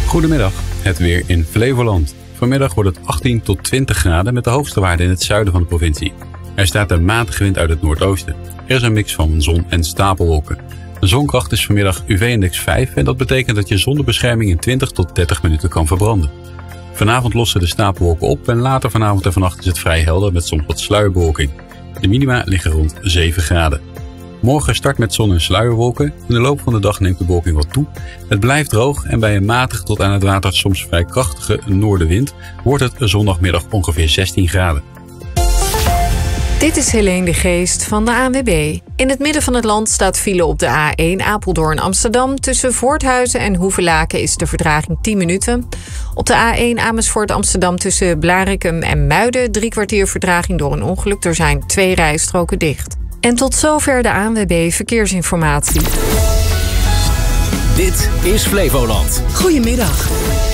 Goedemiddag, het weer in Flevoland. Vanmiddag wordt het 18 tot 20 graden met de hoogste waarde in het zuiden van de provincie. Er staat een matige wind uit het noordoosten. Er is een mix van zon en stapelwolken. De zonkracht is vanmiddag UV-index 5 en dat betekent dat je zonder bescherming in 20 tot 30 minuten kan verbranden. Vanavond lossen de stapelwolken op en later vanavond en vannacht is het vrij helder met soms wat sluierbewolking. De minima liggen rond 7 graden. Morgen start met zon en sluierwolken. In de loop van de dag neemt de bewolking wat toe. Het blijft droog en bij een matige tot aan het water soms vrij krachtige noordenwind wordt het zondagmiddag ongeveer 16 graden. Dit is Helene de Geest van de ANWB. In het midden van het land staat file op de A1 Apeldoorn-Amsterdam. Tussen Voorthuizen en Hoevelaken is de vertraging 10 minuten. Op de A1 Amersfoort-Amsterdam tussen Blarikum en Muiden 3 kwartier vertraging door een ongeluk. Er zijn 2 rijstroken dicht. En tot zover de ANWB Verkeersinformatie. Dit is Flevoland. Goedemiddag.